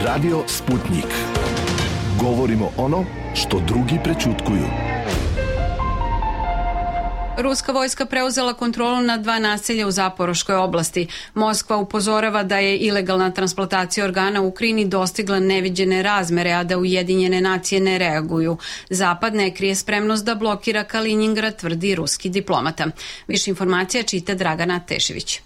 Radio Sputnik. Govorimo ono što drugi prećutkuju. Ruska vojska preuzela kontrolu nad 2 naselja u Zaporoškoj oblasti. Moskva upozorava da je ilegalna transplantacija organa u Ukrajini dostigla neviđene razmere, a da Ujedinjene nacije ne reaguju. Zapad ne krije spremnost da blokira Kaliningrad, tvrdi ruski diplomata. Više informacija čita Dragana Tešević.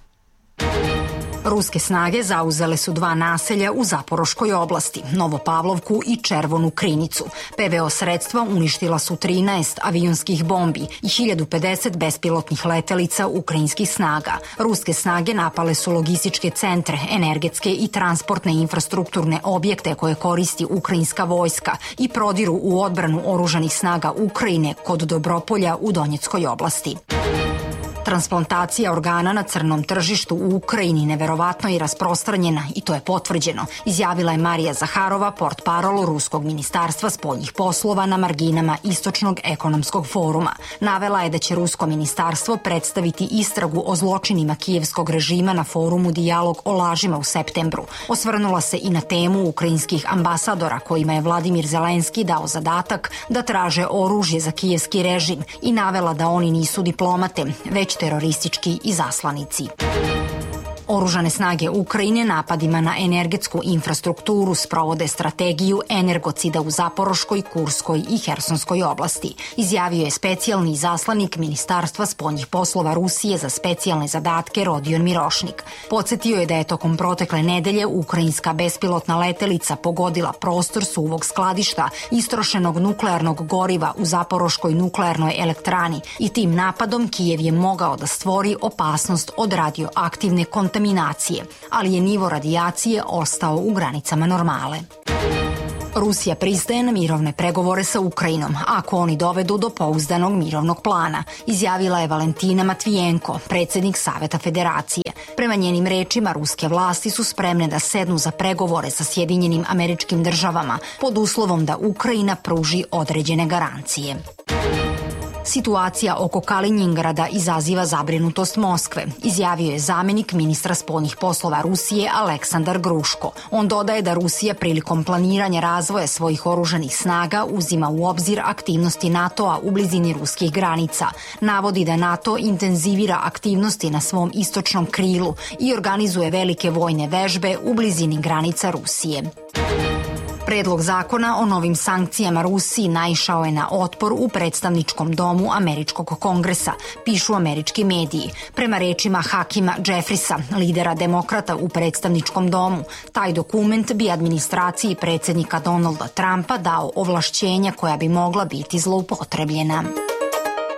Ruske snage zauzele su 2 naselja u Zaporoškoj oblasti, Novopavlovku i Červonu Krinicu. PVO sredstva uništila su 13 avionskih bombi i 1050 bespilotnih letelica ukrajinskih snaga. Ruske snage napale su logističke centre, energetske i transportne infrastrukturne objekte koje koristi ukrajinska vojska i prodiru u odbranu oružanih snaga Ukrajine kod Dobropolja u Donjeckoj oblasti. Transplantacija organa na crnom tržištu u Ukrajini neverovatno je rasprostranjena i to je potvrđeno, izjavila je Marija Zaharova, portparol Ruskog ministarstva spoljnih poslova na marginama Istočnog ekonomskog foruma. Navela je da će Rusko ministarstvo predstaviti istragu o zločinima kijevskog režima na forumu Dijalog o lažima u septembru. Osvrnula se i na temu ukrajinskih ambasadora kojima je Vladimir Zelenski dao zadatak da traže oružje za kijevski režim i navela da oni nisu diplomate, već teroristički izaslanici. Oružane snage Ukrajine napadima na energetsku infrastrukturu sprovode strategiju energocida u Zaporoškoj, Kurskoj i Hersonskoj oblasti, izjavio je specijalni izaslanik Ministarstva spoljnih poslova Rusije za specijalne zadatke Rodion Mirošnik. Podsjetio je da je tokom protekle nedelje ukrajinska bespilotna letelica pogodila prostor suvog skladišta istrošenog nuklearnog goriva u Zaporoškoj nuklearnoj elektrani i tim napadom Kijev je mogao da stvori opasnost od radioaktivne kontaminacije, ali je nivo radijacije ostao u granicama normale. Rusija pristaje na mirovne pregovore sa Ukrajinom ako oni dovedu do pouzdanog mirovnog plana, izjavila je Valentina Matvijenko, predsjednik Saveta Federacije. Prema njenim rečima, ruske vlasti su spremne da sednu za pregovore sa Sjedinjenim Američkim Državama pod uslovom da Ukrajina pruži određene garancije. Situacija oko Kaliningrada izaziva zabrinutost Moskve, izjavio je zamjenik ministra spoljnih poslova Rusije Aleksandar Gruško. On dodaje da Rusija prilikom planiranja razvoja svojih oružanih snaga uzima u obzir aktivnosti NATO-a u blizini ruskih granica. Navodi da NATO intenzivira aktivnosti na svom istočnom krilu i organizuje velike vojne vežbe u blizini granica Rusije. Predlog zakona o novim sankcijama Rusiji naišao je na otpor u predstavničkom domu Američkog kongresa, pišu američki mediji. Prema rečima Hakima Jeffrisa, lidera demokrata u predstavničkom domu, taj dokument bi administraciji predsjednika Donalda Trumpa dao ovlašćenja koja bi mogla biti zloupotrebljena.